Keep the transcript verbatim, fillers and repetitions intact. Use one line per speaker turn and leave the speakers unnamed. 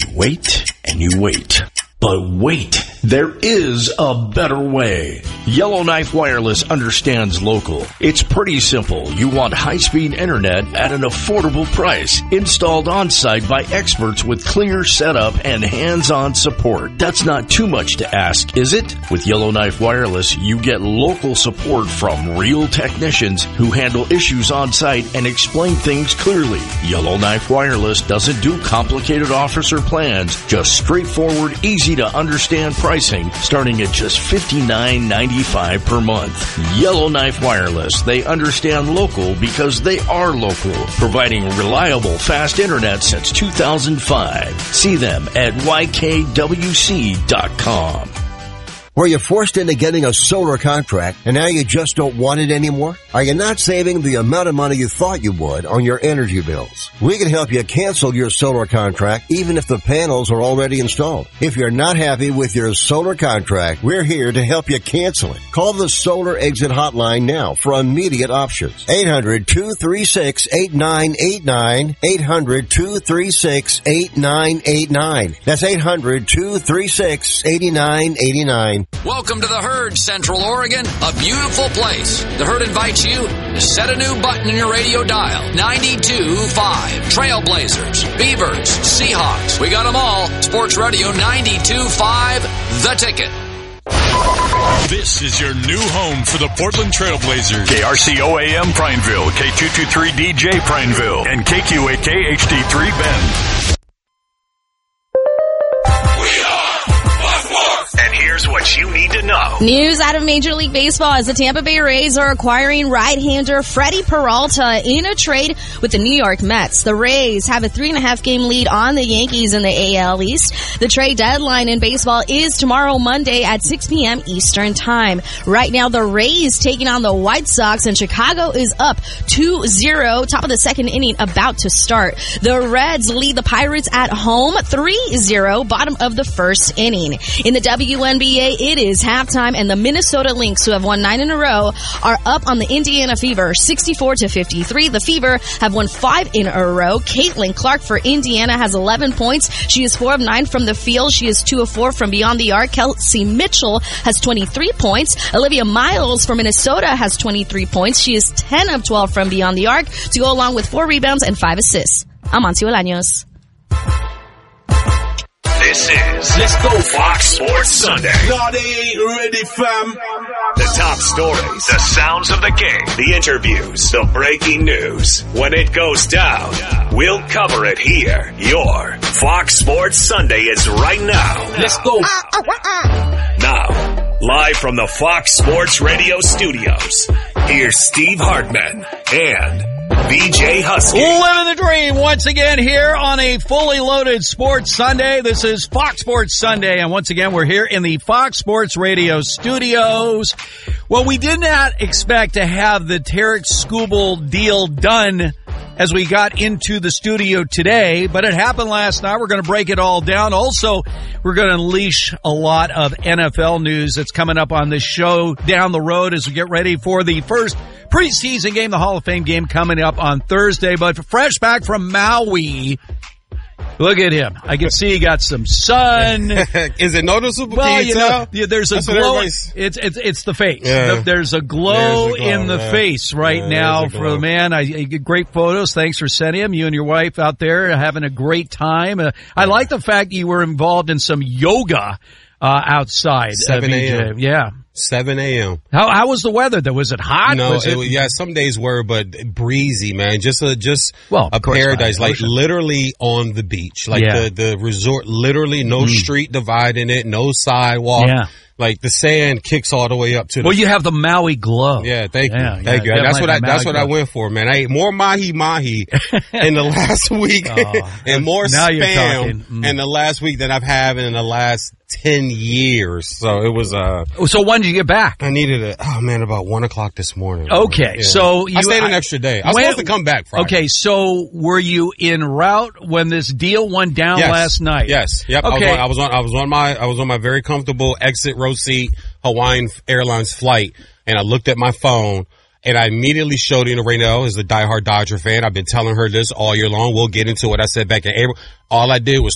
You wait and you wait. But wait, there is a better way. Yellowknife Wireless understands local. It's pretty simple. You want high-speed internet at an affordable price, installed on-site by experts with clear setup and hands-on support. That's not too much to ask, is it? With Yellowknife Wireless, you get local support from real technicians who handle issues on-site and explain things clearly. Yellowknife Wireless doesn't do complicated offers or plans, just straightforward, easy to understand pricing starting at just fifty-nine ninety-five per month. Yellowknife Wireless. They understand local because they are local, providing reliable fast internet since two thousand five. See them at Y K W C dot com.
Were you forced into getting a solar contract and now you just don't want it anymore? Are you not saving the amount of money you thought you would on your energy bills? We can help you cancel your solar contract even if the panels are already installed. If you're not happy with your solar contract, we're here to help you cancel it. Call the Solar Exit Hotline now for immediate options. eight hundred two three six eight nine eight nine. eight hundred two three six eight nine eight nine. That's eight hundred two three six eight nine eight nine.
Welcome to the Herd, Central Oregon, a beautiful place. The Herd invites you to set a new button in your radio dial. ninety-two point five. Trailblazers, Beavers, Seahawks. We got them all. Sports Radio ninety-two point five, The Ticket.
This is your new home for the Portland Trailblazers.
K R C O A M Prineville, K two twenty-three D J Prineville, and K Q A K H D three Bend. And here's what you need to know.
News out of Major League Baseball as the Tampa Bay Rays are acquiring right-hander Freddie Peralta in a trade with the New York Mets. The Rays have a three and a half game lead on the Yankees in the A L East. The trade deadline in baseball is tomorrow, Monday at six p.m. Eastern Time. Right now, the Rays taking on the White Sox, and Chicago is up two zero. Top of the second inning about to start. The Reds lead the Pirates at home three zero. Bottom of the first inning. In the W N B A, it is halftime, and the Minnesota Lynx, who have won nine in a row, are up on the Indiana Fever sixty-four to fifty-three. The Fever have won five in a row. Caitlin Clark for Indiana has eleven points. She is four of nine from the field. She is two of four from beyond the arc. Kelsey Mitchell has twenty-three points. Olivia Miles for Minnesota has twenty-three points. She is ten of twelve from beyond the arc to go along with four rebounds and five assists. I'm Auntie Olaños.
This is Let's Go Fox Sports Sunday.
No, they ain't ready, fam.
The top stories, the sounds of the game, the interviews, the breaking news. When it goes down, we'll cover it here. Your Fox Sports Sunday is right now.
Let's go.
Now, live from the Fox Sports Radio studios, here's Steve Hartman and B J Husky.
Living the dream once again here on a fully loaded Sports Sunday. This is Fox Sports Sunday, and once again we're here in the Fox Sports Radio studios. Well, we did not expect to have the Tarek Skubal deal done as we got into the studio today, but it happened last night. We're going to break it all down. Also, we're going to unleash a lot of N F L news that's coming up on this show down the road as we get ready for the first preseason game, the Hall of Fame game coming up on Thursday. But fresh back from Maui, look at him. I can see he got some sun.
Is it noticeable?
Well,
Can you,
you
tell?
know, yeah, there's a
That's
glow. It's, it's, it's the face.
Yeah.
The, there's a glow,
There's a glow
in the
yeah.
face right
yeah,
now
a
for
glow.
the man. I, I get great photos. Thanks for sending him. You and your wife out there having a great time. Uh, I like the fact you were involved in some yoga uh, outside.
seven a.m.
Uh, yeah.
seven a.m.
How how was the weather? Though? Was it hot?
No,
was
it,
it,
yeah, some days were, but breezy, man. Just a just
well,
a
course,
paradise, like
ocean.
literally on the beach, like
Yeah.
the the resort, literally no
Mm.
street dividing it, no sidewalk.
Yeah.
Like the sand kicks all the way up to the.
Well, you have the Maui glow.
Yeah, thank
Yeah,
you,
yeah,
thank you.
yeah,
That's
my-
what I.
my
That's
Maui
what I
glow.
went for, man. I ate more mahi mahi in the last week,
Oh,
and more
now you're
spam
talking. Mm.
in the last week than I've had in the last ten years. So it was. Uh,
So when did you get back?
I needed it. Oh man, about one o'clock this morning.
Okay,
Yeah.
so you,
I stayed an
I-
extra day. I was
when-
supposed to come back Friday.
Okay, so were you en route when this deal went down
Yes.
last night?
Yes. Yep.
Okay.
I was, on, I was on. I was on my. I was on my very comfortable exit row seat Hawaiian Airlines flight, and I looked at my phone. And I immediately showed Ina Raynell, is a diehard Dodger fan. I've been telling her this all year long. We'll get into what I said back in April. All I did was